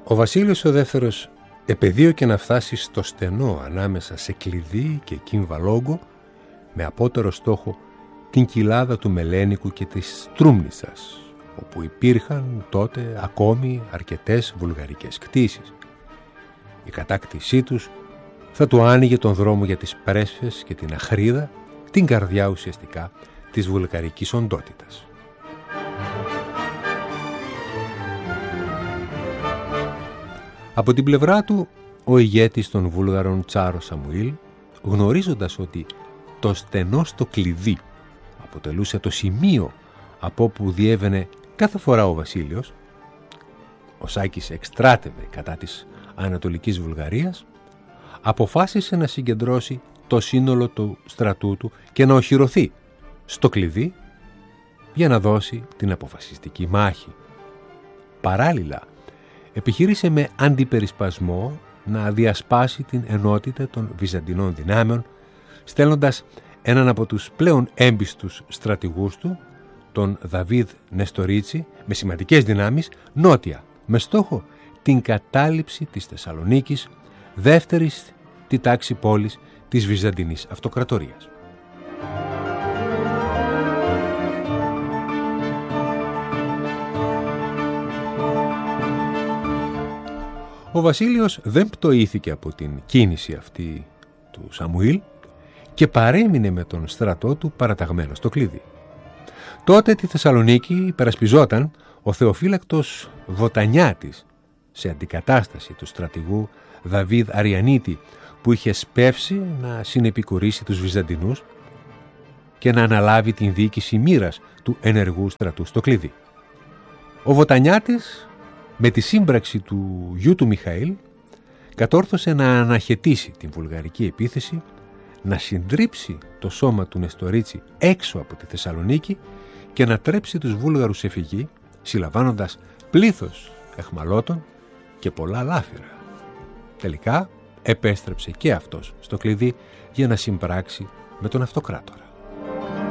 Ο Βασίλειος ο Δεύτερος επεδίωκε να φτάσει στο στενό ανάμεσα σε Κλειδί και Κίμβα Λόγκο, με απότερο στόχο την κοιλάδα του Μελένικου και της Στρούμνητσας, όπου υπήρχαν τότε ακόμη αρκετές βουλγαρικές κτήσεις. Η κατάκτησή τους θα του άνοιγε τον δρόμο για τις Πρέσφες και την Αχρίδα, την καρδιά ουσιαστικά της βουλγαρικής οντότητας. Από την πλευρά του, ο ηγέτης των Βούλγαρων Τσάρος Σαμουήλ, γνωρίζοντας ότι το στενό στο Κλειδί αποτελούσε το σημείο από όπου διέβαινε κάθε φορά ο Βασίλειος, ο Σάκης εκστράτευε κατά της Ανατολικής Βουλγαρίας, αποφάσισε να συγκεντρώσει το σύνολο του στρατού του και να οχυρωθεί στο Κλειδί για να δώσει την αποφασιστική μάχη. Παράλληλα, επιχείρησε με αντιπερισπασμό να διασπάσει την ενότητα των Βυζαντινών δυνάμεων, στέλνοντας έναν από τους πλέον έμπιστους στρατηγούς του, τον Δαβίδ Νεστορίτσι, με σημαντικές δυνάμεις νότια, με στόχο την κατάληψη της Θεσσαλονίκης, δεύτερης τη τάξη πόλης της Βυζαντινής Αυτοκρατορίας. Ο Βασίλειος δεν πτωήθηκε από την κίνηση αυτή του Σαμουήλ και παρέμεινε με τον στρατό του παραταγμένο στο Κλειδί. Τότε τη Θεσσαλονίκη υπερασπιζόταν ο θεοφύλακτος Βοτανιάτης, σε αντικατάσταση του στρατηγού Δαβίδ Αριανίτη, που είχε σπεύσει να συνεπικουρήσει τους Βυζαντινούς και να αναλάβει την διοίκηση μοίρας του ενεργού στρατού στο Κλειδί. Ο Βοτανιάτης, με τη σύμπραξη του γιου του Μιχαήλ, κατόρθωσε να αναχαιτήσει την βουλγαρική επίθεση, να συντρίψει το σώμα του Νεστορίτσι έξω από τη Θεσσαλονίκη και να τρέψει τους Βούλγαρους σε φυγή, συλλαμβάνοντας πλήθος αιχμαλώτων και πολλά λάφυρα. Τελικά επέστρεψε και αυτός στο Κλειδί για να συμπράξει με τον Αυτοκράτορα.